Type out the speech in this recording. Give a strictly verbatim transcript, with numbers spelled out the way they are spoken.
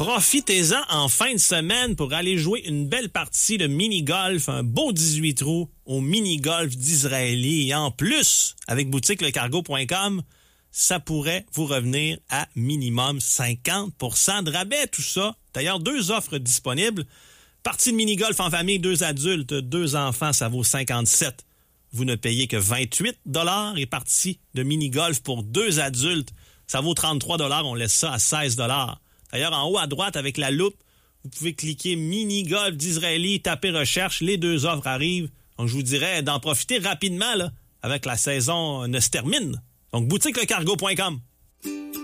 Profitez-en en fin de semaine pour aller jouer une belle partie de mini-golf, un beau dix-huit trous au mini-golf d'Israéli. Et en plus, avec boutique le cargo point com, ça pourrait vous revenir à minimum cinquante pour cent de rabais, tout ça. D'ailleurs, deux offres disponibles. Partie de mini-golf en famille, deux adultes, deux enfants, ça vaut cinquante-sept. Vous ne payez que vingt-huit dollars et partie de mini-golf pour deux adultes, ça vaut trente-trois dollars. On laisse ça à seize dollars. D'ailleurs, en haut à droite, avec la loupe, vous pouvez cliquer mini-golf d'Israéli, taper recherche, les deux offres arrivent. Donc, je vous dirais d'en profiter rapidement, là, avec la saison ne se termine. Donc, boutique le cargo point com.